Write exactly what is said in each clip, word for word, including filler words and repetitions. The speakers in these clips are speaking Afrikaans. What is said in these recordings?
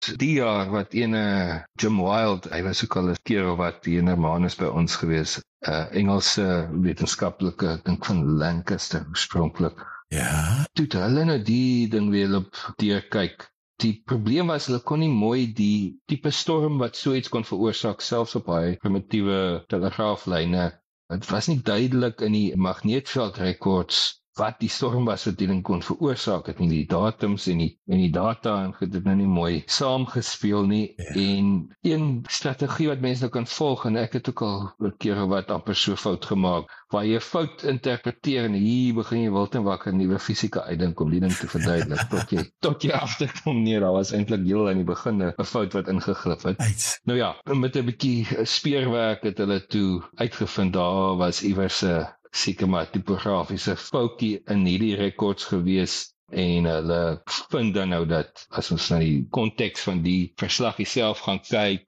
die jaar wat ene Jim Wild, hy was ook al 'n keer of wat die ene Manus by ons gewees, uh, Engelse wetenskaplike, ek dink van Lancaster oorspronklik. Ja. Toe het hulle nou die ding weer op deurkyk. Die probleem was, hulle kon nie mooi die tipe storm wat so iets kon veroorsaak, selfs op baie primitiewe telegraaflyne. Het was nie duidelik in die magneetveldrekords wat die storm was wat die ding kon veroorsaak het nie. Die datums en die, en die data en het dit nou nie mooi saamgespeel nie. Ja. En een strategie wat mense nou kan volg, en ek het ook al 'n keer wat amper so fout gemaak, waar jy fout interpreteer en hier begin jy wild en wakker nuwe fisika uitdink om die ding te verduidelik, tot jy, tot jy agterkom nee, daar was eintlik heel aan die begin 'n fout wat ingeglip het. Uit. Nou ja, met 'n bietjie speurwerk het hulle toe uitgevind, daar was iewers 'n seker maar tipografiese foutjie in hierdie rekords gewees, en hulle vind dan nou dat as ons na die konteks van die verslag self gaan kyk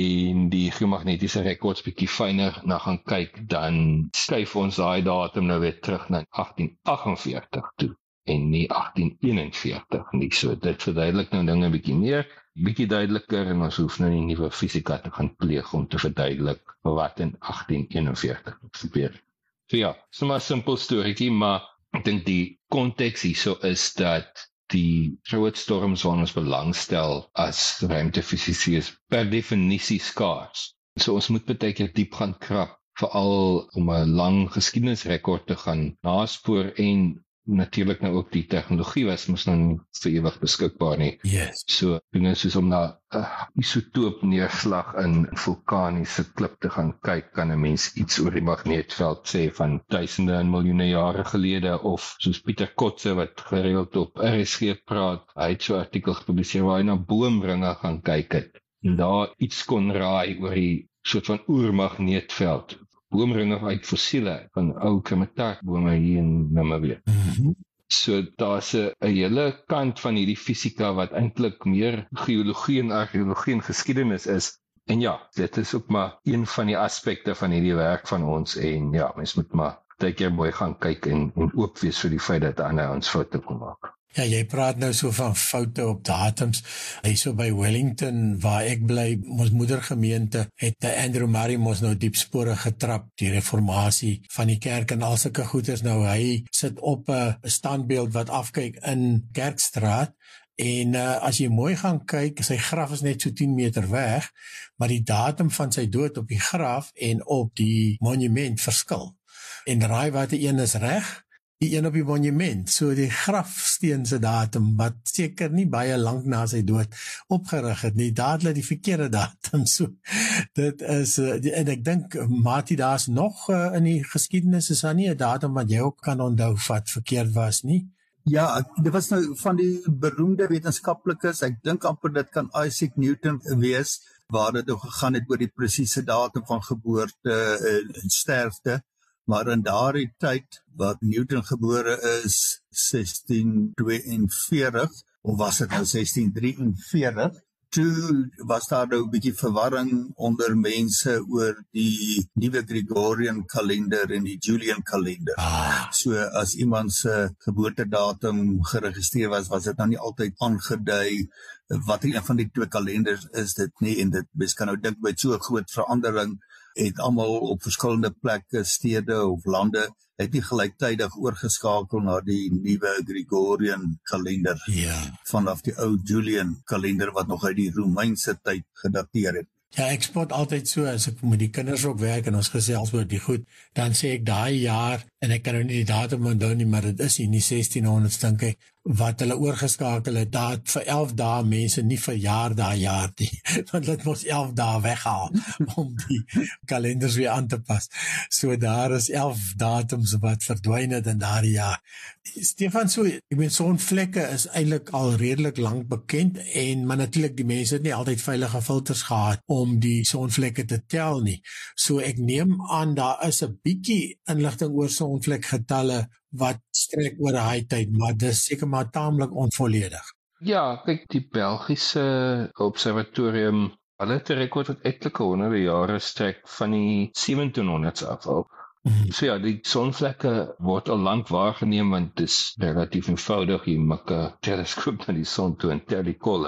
en die geomagnetiese rekords bietjie fyner na gaan kyk, dan skuif ons daai datum nou weer terug na agtien agt en veertig toe en nie agtien een en veertig nie. So dit verduidelik nou dinge bietjie meer, bietjie duideliker, en ons hoef nou nie nuwe fisika te gaan pleeg om te verduidelik wat in agtien een en veertig gebeur. So ja, so maar 'n simpel storieetjie, maar ek dink die konteks hierso is dat die groot storms waarna ons belangstel as ruimtefisici is per definisie skaars. So ons moet baie keer diep gaan krap, veral om 'n lang geskiedenisrekord te gaan naspoor, en natuurlik nou ook die tegnologie was mos nou vir ewig beskikbaar nie. Yes. So dinge soos om na 'n uh, isotoop neerslag in vulkaniese klip te gaan kyk, kan 'n mens iets oor die magneetveld sê van duisende en miljoene jare gelede, of soos Pieter Kotze wat gereeld op R S G praat, hy het so 'n artikel gepubliseer waar hy na boomringe gaan kyk het en daar iets kon raai oor die soort van oermagneetveld. Boomringe uit fossiele van ou kremataartbome hier in Namibië. Mm-hmm. So daar's 'n hele kant van hierdie fisika wat eintlik meer geologie en argeologie en geskiedenis is. En ja, dit is ook maar een van die aspekte van hierdie werk van ons, en ja, mens moet maar baie keer mooi gaan kyk en, en oop wees vir die feit dat ander ons foute kon maak. Ja, jy praat nou so van foute op datums. Hy so by Wellington, waar ek bly, ons moedergemeente, het Andrew Murray mos nou diep spore getrap, die reformatie van die kerk en al sulke goeders. Nou, hy sit op 'n standbeeld wat afkyk in Kerkstraat, en uh, as jy mooi gaan kyk, sy graf is net so tien meter weg, maar die datum van sy dood op die graf en op die monument verskil. En raai wat die een is reg? Die een op die monument, so die grafsteen se datum, wat seker nie baie lank na sy dood opgerig het nie, daar het die verkeerde datum, so dit is, en ek dink, Mati, daar's nog uh, in die geskiedenis, is daar nie 'n datum wat jy ook kan onthou wat verkeerd was nie? Ja, dit was nou van die beroemde wetenskaplikes, ek dink amper dit kan Isaac Newton wees, waar dit ook gegaan het oor die presiese datum van geboorte en sterfte. Maar in daardie tyd, wat Newton gebore is, sestien twee en veertig, of was dit nou sestien drie en veertig, toe was daar nou 'n bietjie verwarring onder mense oor die nuwe Gregorian kalender en die Julian kalender. Ah. So as iemand se geboortedatum geregistreer was, was dit nou nie altyd aangedui wat een van die twee kalenders is dit nie, en dit mens kan nou dink by so 'n groot verandering, het almal op verskillende plekke, stede of lande, het nie gelyktydig oorgeskakel na die nuwe Gregorian kalender, Ja. vanaf die ou Julian kalender wat nog uit die Romeinse tyd gedateer het. Ja, ek spot altyd so, as ek met die kinders ook werk en ons gesels oor die goed, dan sê ek daai jaar, en ek kan nou nie die datum onthou nie, maar dit is in die sestienhonderd, dink ek, wat hulle oorgeskakel het, daar het vir elf dae mense nie verjaar daai jaar nie, want dit moes elf dae weghaal, om die kalenders weer aan te pas. So daar is elf datums wat verdwyn het in daardie jaar. Stefan, so, ek meen, sonvlekke is eintlik al redelik lank bekend, en maar natuurlik die mense het nie altyd veilige filters gehad om die sonvlekke te tel nie. So ek neem aan, daar is 'n bietjie inligting oor sonvlekgetalle wat strek oor daai tyd, maar dis seker maar taamlik onvolledig. Ja, kyk, die Belgiese observatorium, hulle het 'n rekord wat etlike honderde jare strek van die sewentienhonderd's af al. Mm-hmm. So ja, die sonvlekke word al lank waargeneem, want dit is relatief eenvoudig, jy maak 'n teleskoop na die son toe en tel die kolle.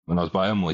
En daar's baie mooi